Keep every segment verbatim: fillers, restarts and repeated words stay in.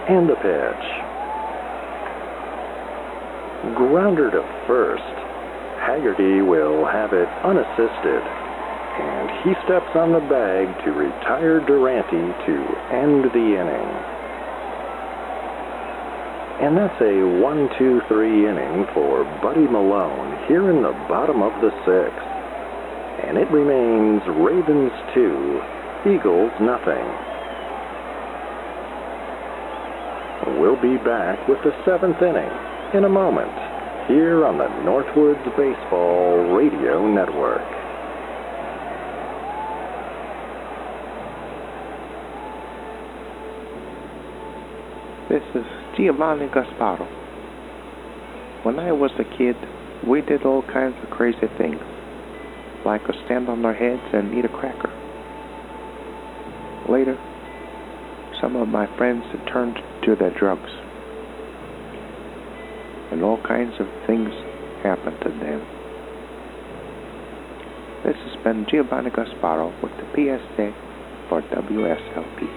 And the pitch. Grounder to first. Haggerty will have it unassisted, and he steps on the bag to retire Durante to end the inning. And that's a one two three inning for Buddy Malone here in the bottom of the sixth. And it remains Ravens two, Eagles nothing. We'll be back with the seventh inning in a moment here on the Northwoods Baseball Radio Network. This is Giovanni Gasparo. When I was a kid, we did all kinds of crazy things, like to stand on our heads and eat a cracker. Later, some of my friends had turned to their drugs, and all kinds of things happened to them. This has been Giovanni Gasparo with the P S A for W S L P.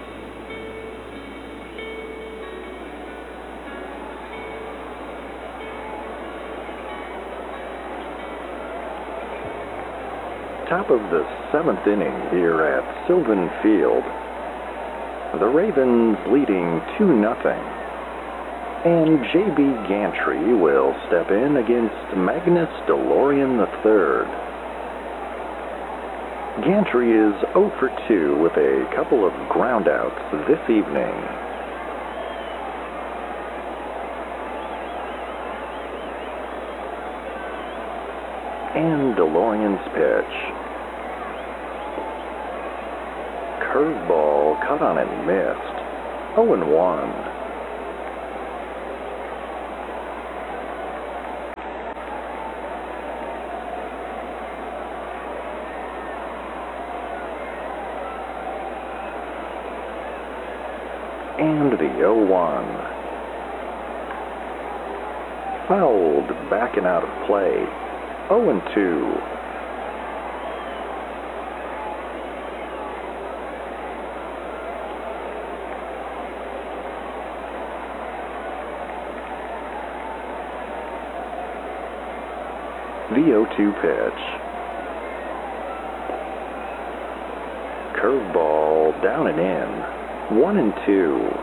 Top of the seventh inning here at Sylvan Field. The Ravens leading two nothing. And J B Gantry will step in against Magnus DeLorean the third. Gantry is oh for two with a couple of groundouts this evening. And DeLorean's pitch. Curveball cut on and missed. oh and one. And the oh one. Fouled back and out of play. oh and two. The oh two pitch. Curveball down and in. One and two.